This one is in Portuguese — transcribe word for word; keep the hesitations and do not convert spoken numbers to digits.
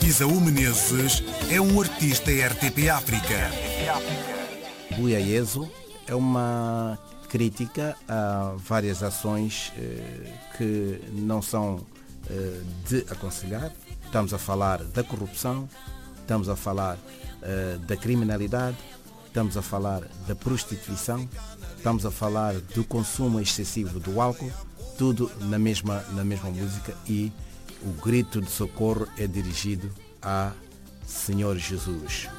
Isaú Menezes é um artista R T P África. Buia Yezo é uma crítica a várias ações eh, que não são eh, de aconselhar. Estamos a falar da corrupção, estamos a falar eh, da criminalidade, estamos a falar da prostituição, estamos a falar do consumo excessivo do álcool, tudo na mesma, na mesma música, e o grito de socorro é dirigido a Senhor Jesus.